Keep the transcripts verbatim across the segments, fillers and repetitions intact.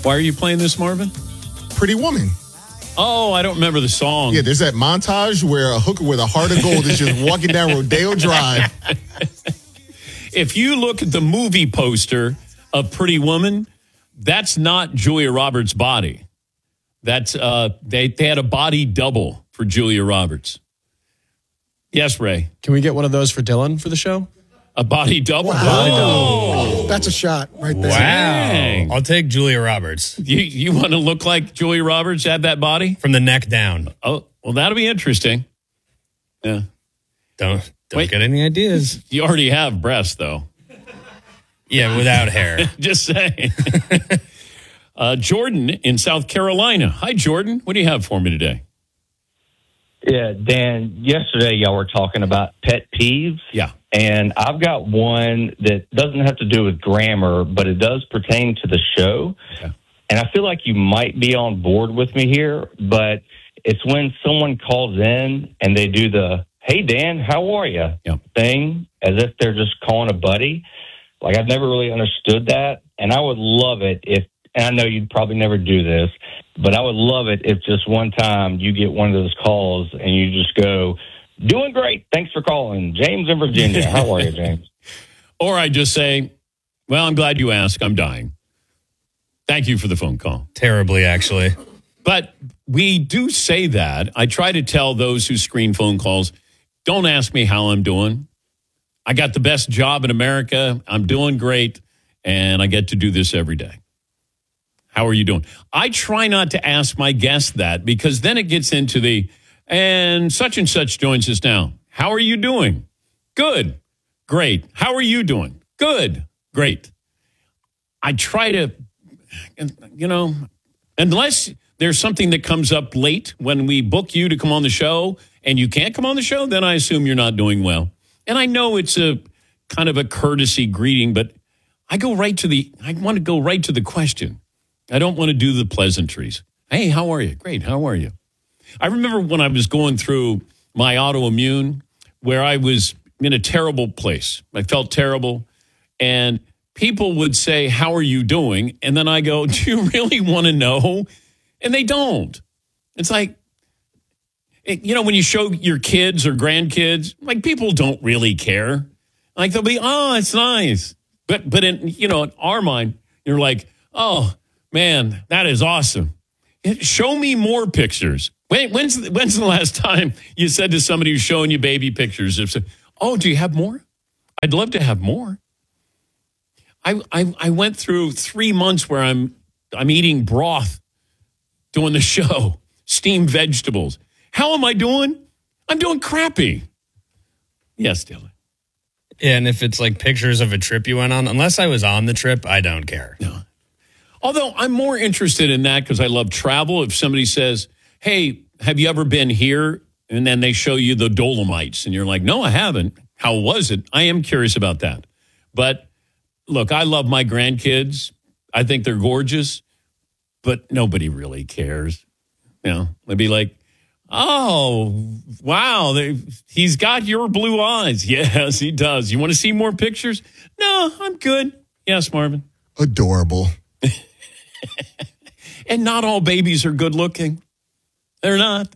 Why are you playing this, Marvin? Pretty Woman. Oh, I don't remember the song. Yeah, there's that montage where a hooker with a heart of gold is just walking down Rodeo Drive. If you look at the movie poster of Pretty Woman, that's not Julia Roberts' body. That's uh, they, they had a body double for Julia Roberts. Yes, Ray. Can we get one of those for Dylan for the show? A body double? Wow. Body double. That's a shot right there. Wow. Dang. I'll take Julia Roberts. You you want to look like Julia Roberts, have that body? From the neck down. Oh, well, that'll be interesting. Yeah. Don't, don't Wait. get any ideas. You already have breasts, though. Yeah, without hair. Just saying. uh, Jordan in South Carolina. Hi, Jordan. What do you have for me today? Yeah, Dan, yesterday y'all were talking about pet peeves. Yeah. And I've got one that doesn't have to do with grammar, but it does pertain to the show. Okay. And I feel like you might be on board with me here, but it's when someone calls in and they do the, hey, Dan, how are you Yeah. thing, as if they're just calling a buddy. Like, I've never really understood that. And I would love it if, and I know you'd probably never do this, but I would love it if just one time you get one of those calls and you just go, doing great. Thanks for calling. James in Virginia. How are you, James? Or I just say, well, I'm glad you asked. I'm dying. Thank you for the phone call. Terribly, actually. But we do say that. I try to tell those who screen phone calls, don't ask me how I'm doing. I got the best job in America. I'm doing great, and I get to do this every day. How are you doing? I try not to ask my guests that because then it gets into the, and such and such joins us now. How are you doing? Good. Great. How are you doing? Good. Great. I try to, you know, unless there's something that comes up late when we book you to come on the show and you can't come on the show, then I assume you're not doing well. And I know it's a kind of a courtesy greeting, but I go right to the, I want to go right to the question. I don't want to do the pleasantries. Hey, how are you? Great. How are you? I remember when I was going through my autoimmune where I was in a terrible place. I felt terrible. And people would say, how are you doing? And then I go, do you really want to know? And they don't. It's like, you know, when you show your kids or grandkids, like people don't really care. Like they'll be, oh, it's nice. But, but in, you know, in our mind, you're like, oh, man, that is awesome. Show me more pictures. When, when's, the, when's the last time you said to somebody who's showing you baby pictures, if, oh, do you have more? I'd love to have more. I, I I went through three months where I'm I'm eating broth, doing the show, steamed vegetables. How am I doing? I'm doing crappy. Yes, Dylan. Yeah, and if it's like pictures of a trip you went on, unless I was on the trip, I don't care. No. Although I'm more interested in that because I love travel. If somebody says, hey, have you ever been here? And then they show you the Dolomites and you're like, no, I haven't. How was it? I am curious about that. But look, I love my grandkids. I think they're gorgeous, but nobody really cares. You know, they'd be like, oh, wow, they, he's got your blue eyes. Yes, he does. You want to see more pictures? No, I'm good. Yes, Marvin. Adorable. And not all babies are good looking. They're not.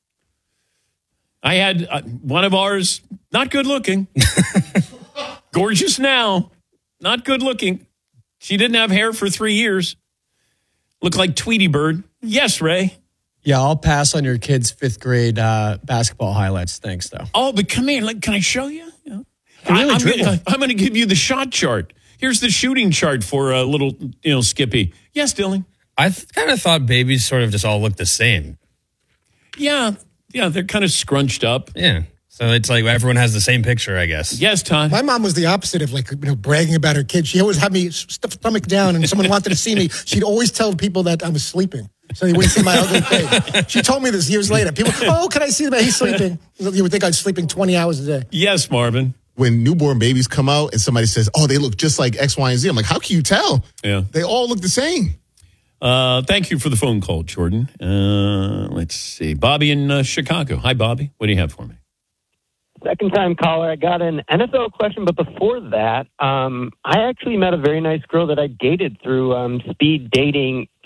I had uh, one of ours, not good looking. Gorgeous now. Not good looking. She didn't have hair for three years. Looked like Tweety Bird. Yes, Ray. Yeah, I'll pass on your kid's fifth grade uh, basketball highlights. Thanks, though. Oh, but come here. Like, can I show you? Yeah. Really I, I'm dribble. gonna, I'm going to give you the shot chart. Here's the shooting chart for a little, you know, Skippy. Yes, Dylan. I th- kind of thought babies sort of just all look the same. Yeah, yeah, they're kind of scrunched up. Yeah. So it's like everyone has the same picture, I guess. Yes, Todd. My mom was the opposite of like, you know, bragging about her kids. She always had me st- stomach down and someone wanted to see me. She'd always tell people that I was sleeping. So they wouldn't see my ugly face. She told me this years later. People, oh, can I see that he's sleeping? You would think I was sleeping twenty hours a day. Yes, Marvin. When newborn babies come out and somebody says, oh, they look just like X, Y, and Z. I'm like, how can you tell? Yeah. They all look the same. Uh, thank you for the phone call, Jordan. Uh, let's see. Bobby in uh, Chicago. Hi, Bobby. What do you have for me? Second time caller. I got an N F L question, but before that, um, I actually met a very nice girl that I dated through um, speed dating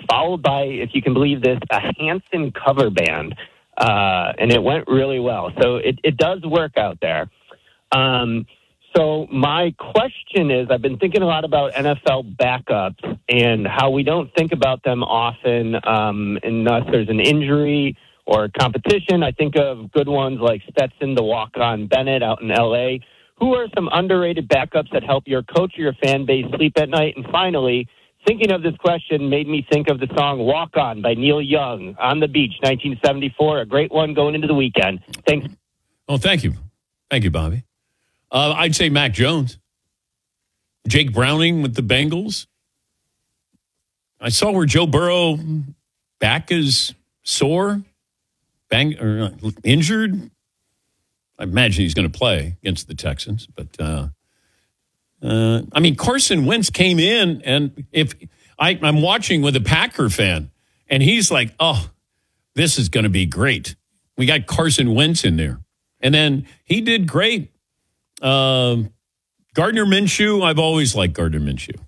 followed by, if you can believe this, a Hanson cover band. Uh, and it went really well. So it, it does work out there. Um, so my question is, I've been thinking a lot about N F L backups and how we don't think about them often um, unless there's an injury or competition. I think of good ones like Stetson, the walk-on Bennett out in L A. Who are some underrated backups that help your coach or your fan base sleep at night? And finally, thinking of this question made me think of the song Walk On by Neil Young, On the Beach, nineteen seventy-four, a great one going into the weekend. Thanks. Oh, thank you. Thank you, Bobby. Uh, I'd say Mac Jones. Jake Browning with the Bengals. I saw where Joe Burrow back is sore, bang, or uh, injured. I imagine he's going to play against the Texans, but uh, uh, I mean Carson Wentz came in, and if I, I'm watching with a Packer fan, and he's like, "Oh, this is going to be great." We got Carson Wentz in there, and then he did great. Uh, Gardner Minshew, I've always liked Gardner Minshew.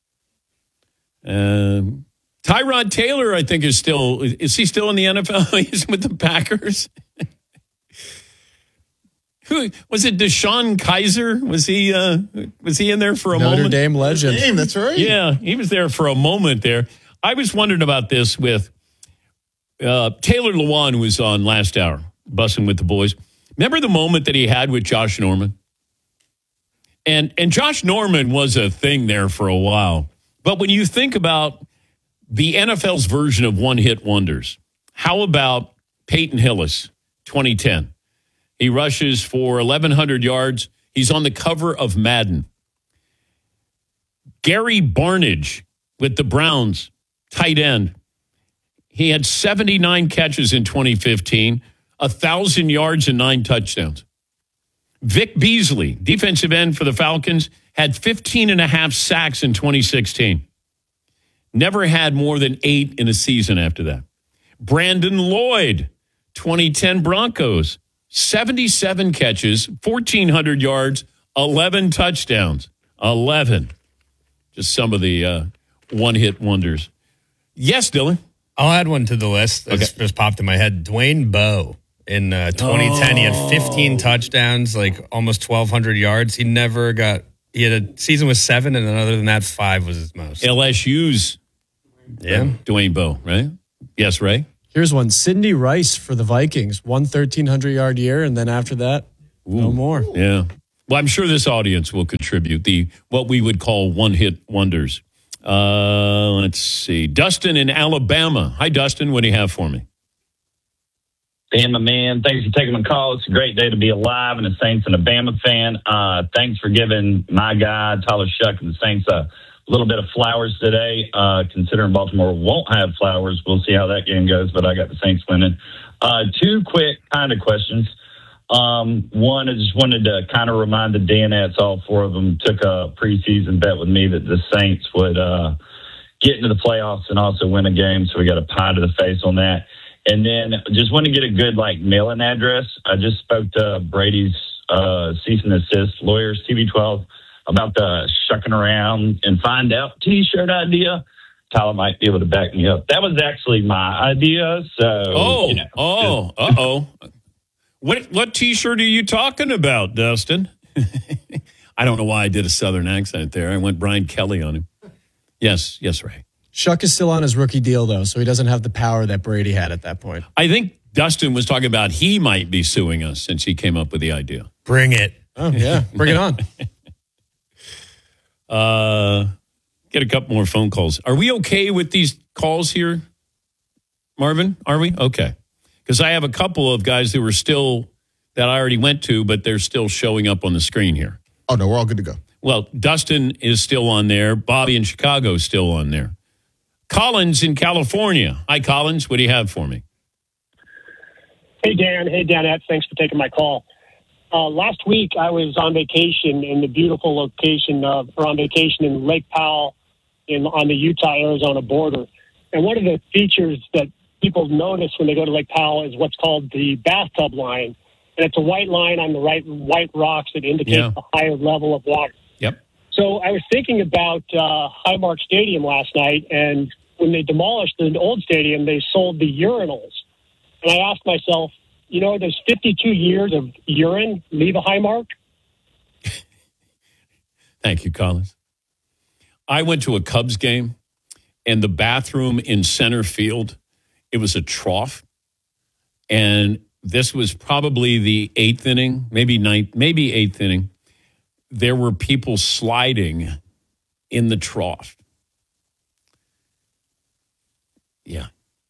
Um, Tyrod Taylor, I think, is still is he still in the N F L? He's with the Packers. Who was it? Deshaun Kaiser? Was he? Uh, was he in there for a Notre moment? Dame legend. Dame, that's right. Yeah, he was there for a moment there. I was wondering about this with uh, Taylor Lewan was on last hour, bussing with the boys. Remember the moment that he had with Josh Norman? And and Josh Norman was a thing there for a while. But when you think about the N F L's version of one-hit wonders, how about Peyton Hillis, twenty ten? He rushes for eleven hundred yards. He's on the cover of Madden. Gary Barnidge with the Browns, tight end. He had seventy-nine catches in twenty fifteen, one thousand yards and nine touchdowns. Vic Beasley, defensive end for the Falcons, had fifteen and a half sacks in twenty sixteen. Never had more than eight in a season after that. Brandon Lloyd, twenty ten Broncos, seventy-seven catches, fourteen hundred yards, eleven touchdowns. eleven. Just some of the uh, one-hit wonders. Yes, Dylan? I'll add one to the list that Okay. just popped in my head. Dwayne Bowe in uh, twenty ten. He had fifteen touchdowns, like almost twelve hundred yards. He never got, he had a season with seven, and then other than that, five was his most. L S U's Yeah. Dwayne Bowe, right? Yes, Ray? Here's one. Sidney Rice for the Vikings. One thirteen hundred yard year, and then after that, no more. Yeah. Well, I'm sure this audience will contribute the what we would call one-hit wonders. Uh, let's see. Dustin in Alabama. Hi, Dustin. What do you have for me? Bama man, thanks for taking my call. It's a great day to be alive and a Saints and a Bama fan. Uh, thanks for giving my guy, Tyler Shuck, and the Saints a little bit of flowers today. Uh, considering Baltimore won't have flowers, we'll see how that game goes, but I got the Saints winning. Uh, two quick kind of questions. Um, one, I just wanted to kind of remind the Danettes, all four of them took a preseason bet with me that the Saints would uh, get into the playoffs and also win a game, so we got a pie to the face on that. And then just want to get a good, like, mailing address. I just spoke to Brady's uh, cease and desist lawyers, T V twelve, about the shucking around and find out T-shirt idea. Tyler might be able to back me up. That was actually my idea. So, Oh, you know, oh, uh-oh. What, what T-shirt are you talking about, Dustin? I don't know why I did a Southern accent there. I went Brian Kelly on him. Yes, yes, Ray. Shuck is still on his rookie deal, though, so he doesn't have the power that Brady had at that point. I think Dustin was talking about he might be suing us since he came up with the idea. Bring it. Oh, yeah. Bring it on. Uh, get a couple more phone calls. Are we okay with these calls here, Marvin? Are we? Okay. Because I have a couple of guys who were still, that I already went to, but they're still showing up on the screen here. Oh, no, we're all good to go. Well, Dustin is still on there. Bobby in Chicago is still on there. Collins in California. Hi, Collins. What do you have for me? Hey, Dan. Hey, Danette. Thanks for taking my call. Uh, last week, I was on vacation in the beautiful location of, or on vacation in Lake Powell in, on the Utah-Arizona border. And one of the features that people notice when they go to Lake Powell is what's called the bathtub line. And it's a white line on the right, white rocks that indicate Yeah. the higher level of water. Yep. So I was thinking about uh, Highmark Stadium last night, and when they demolished the old stadium, they sold the urinals. And I asked myself, you know, does fifty-two years of urine leave a high mark? Thank you, Collins. I went to a Cubs game, and the bathroom in center field, it was a trough. And this was probably the eighth inning, maybe ninth, maybe eighth inning. There were people sliding in the trough. Yeah.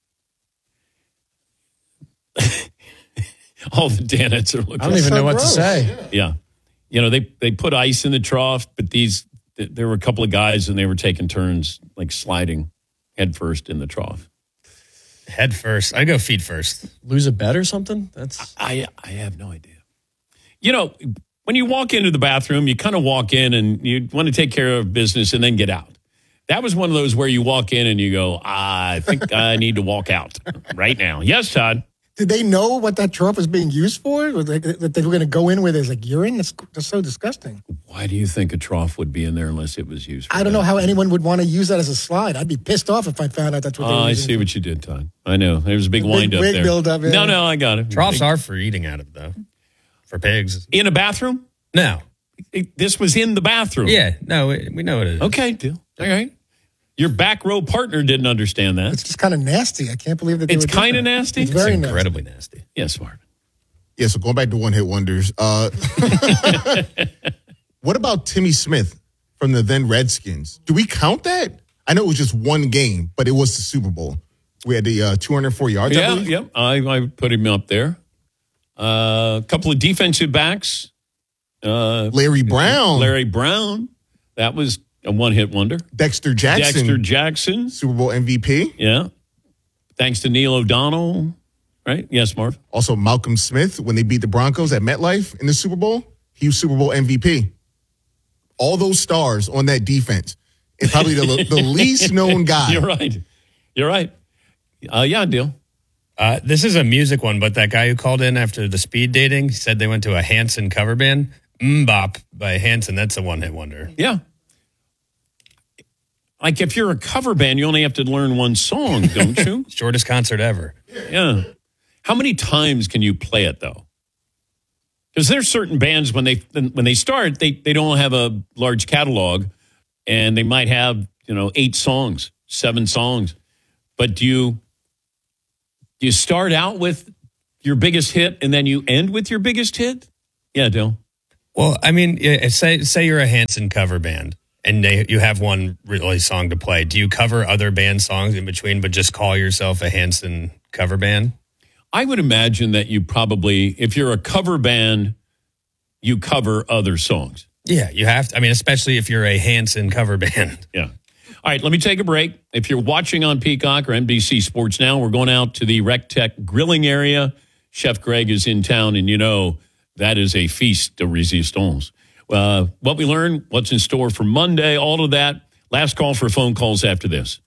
All the Danettes are looking. I don't even so know what gross. to say. Yeah. You know, they, they put ice in the trough, but these, there were a couple of guys and they were taking turns like sliding head first in the trough. Head first. I go feet first. Lose a bet or something? That's I I have no idea. You know, when you walk into the bathroom, you kind of walk in and you want to take care of business and then get out. That was one of those where you walk in and you go, I think I need to walk out right now. Yes, Todd. Did they know what that trough was being used for? Was they, that they were going to go in with as like urine? That's, that's so disgusting. Why do you think a trough would be in there unless it was used for I don't that? know how anyone would want to use that as a slide. I'd be pissed off if I found out that's what they Oh, were I using. see what you did, Todd. I know. There was a big Big wind up wig there. build up, yeah. No, no, I got it. Troughs Big- are for eating out of, though. For pigs. in a bathroom? No. It- this was in the bathroom. Yeah. No, we, we know what it is. Okay, deal. All right. Your back row partner didn't understand that. It's just kind of nasty. I can't believe that they It's would do kind of that. nasty? It's It's very nasty. incredibly nasty. Yes, Marvin. Yeah, so going back to one hit wonders. Uh, what about Timmy Smith from the then Redskins? Do we count that? I know it was just one game, but it was the Super Bowl. We had the uh, two hundred four yards. I Yeah, believe. yep. I, I put him up there. Uh, a couple of defensive backs. Uh, Larry Brown, Larry Brown. That was a one-hit wonder. Dexter Jackson, Dexter Jackson. Super Bowl M V P. Yeah. Thanks to Neil O'Donnell. Right? Yes, Marv. Also, Malcolm Smith, when they beat the Broncos at MetLife in the Super Bowl, he was Super Bowl M V P. All those stars on that defense. And probably the, the least known guy. You're right. You're right. Uh, yeah, deal. Uh, this is a music one, but that guy who called in after the speed dating said they went to a Hanson cover band. Mbop by Hanson. That's a one-hit wonder. Yeah. Like if you're a cover band, you only have to learn one song, don't you? Shortest concert ever. Yeah. How many times can you play it though? Because there's certain bands when they when they start, they they don't have a large catalog, and they might have you know eight songs, seven songs. But do you do you start out with your biggest hit and then you end with your biggest hit? Yeah, Dill. Well, I mean, yeah, say say you're a Hanson cover band and they, you have one really song to play. Do you cover other band songs in between, but just call yourself a Hanson cover band? I would imagine that you probably, if you're a cover band, you cover other songs. Yeah, you have to. I mean, especially if you're a Hanson cover band. Yeah. All right, let me take a break. If you're watching on Peacock or N B C Sports Now, we're going out to the Rec Tech grilling area. Chef Greg is in town, and you know that is a feast de resistance. Uh, what we learned, what's in store for Monday, all of that. Last call for phone calls after this.